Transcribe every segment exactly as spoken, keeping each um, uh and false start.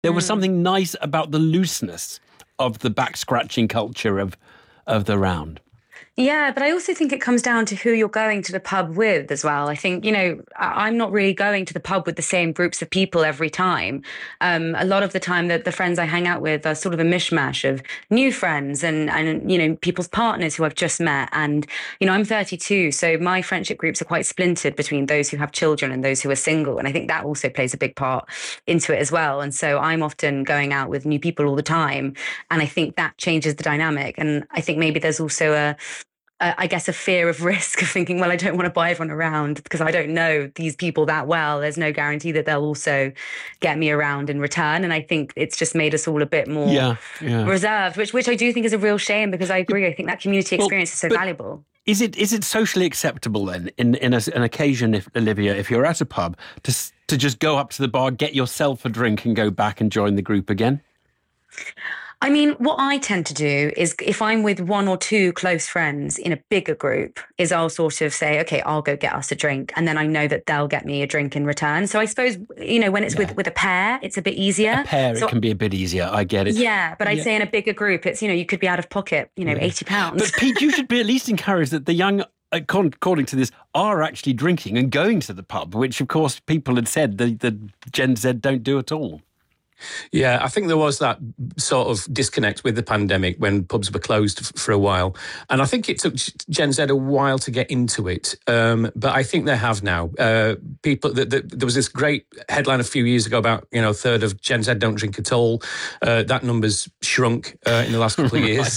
There was something nice about the looseness of the back-scratching culture of of the round. Yeah, but I also think it comes down to who you're going to the pub with as well. I think, you know, I'm not really going to the pub with the same groups of people every time. Um, a lot of the time, the, the friends I hang out with are sort of a mishmash of new friends and, and, you know, people's partners who I've just met. And, you know, I'm thirty-two, so my friendship groups are quite splintered between those who have children and those who are single. And I think that also plays a big part into it as well. And so I'm often going out with new people all the time. And I think that changes the dynamic. And I think maybe there's also a, Uh, I guess, a fear of risk of thinking, well, I don't want to buy everyone around because I don't know these people that well. There's no guarantee that they'll also get me around in return. And I think it's just made us all a bit more yeah, yeah. reserved, which which I do think is a real shame because I agree. I think that community experience well, is so valuable. Is it is it socially acceptable then, in, in a, an occasion, if Olivia, if you're at a pub, to to just go up to the bar, get yourself a drink and go back and join the group again? I mean, what I tend to do is if I'm with one or two close friends in a bigger group is I'll sort of say, okay, I'll go get us a drink. And then I know that they'll get me a drink in return. So I suppose, you know, when it's yeah. with, with a pair, it's a bit easier. A pair, so, it can be a bit easier. I get it. Yeah, but I'd yeah. say in a bigger group, it's, you know, you could be out of pocket, you know, yeah. eighty pounds. But Pete, you should be at least encouraged that the young, according to this, are actually drinking and going to the pub, which, of course, people had said the, the Gen Z don't do at all. Yeah, I think there was that sort of disconnect with the pandemic when pubs were closed f- for a while. And I think it took Gen Z a while to get into it. Um, but I think they have now. Uh, people, the, the, there was this great headline a few years ago about, you know, a third of Gen Z don't drink at all. Uh, that number's shrunk uh, in the last couple of years.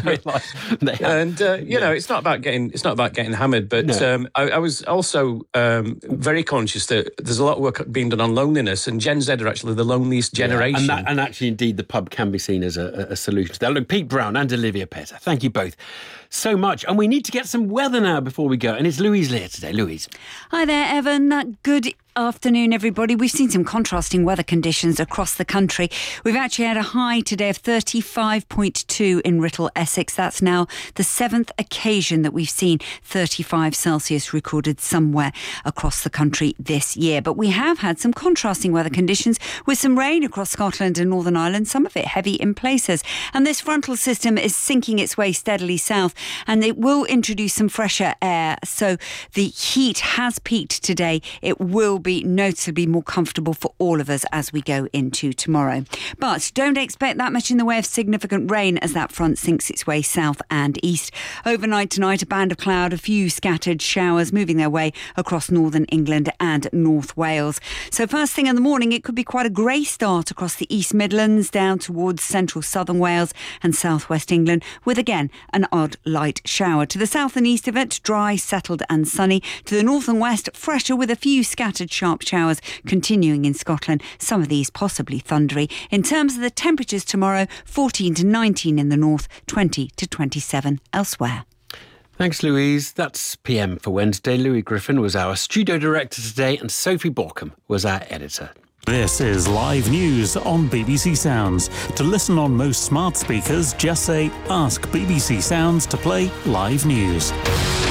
and, uh, you yeah. know, it's not about getting it's not about getting hammered. But no. um, I, I was also um, very conscious that there's a lot of work being done on loneliness. And Gen Z are actually the loneliest generation. Yeah, and, that, and actually, indeed, the pub can be seen as a, a solution to that. Look, Pete Brown and Olivia Petter, thank you both so much. And we need to get some weather now before we go. And it's Louise Lear today. Louise. Hi there, Evan. Good afternoon, everybody. We've seen some contrasting weather conditions across the country. We've actually had a high today of thirty-five point two in Writtle, Essex. That's now the seventh occasion that we've seen thirty-five Celsius recorded somewhere across the country this year. But we have had some contrasting weather conditions with some rain across Scotland and Northern Ireland, some of it heavy in places. And this frontal system is sinking its way steadily south, and it will introduce some fresher air. So the heat has peaked today. It will be noticeably more comfortable for all of us as we go into tomorrow. But don't expect that much in the way of significant rain as that front sinks its way south and east. Overnight tonight, a band of cloud, a few scattered showers moving their way across northern England and North Wales. So first thing in the morning, it could be quite a grey start across the East Midlands down towards central southern Wales and southwest England, with again an odd light shower. To the south and east of it, dry, settled and sunny. To the north and west, fresher with a few scattered sharp showers continuing in Scotland, some of these possibly thundery. In terms of the temperatures tomorrow, fourteen to nineteen in the north, twenty to twenty-seven elsewhere. Thanks, Louise. That's P M for Wednesday. Louis Griffin was our studio director today and Sophie Borkham was our editor. This is live news on B B C Sounds. To listen on most smart speakers, just say, ask B B C Sounds to play live news.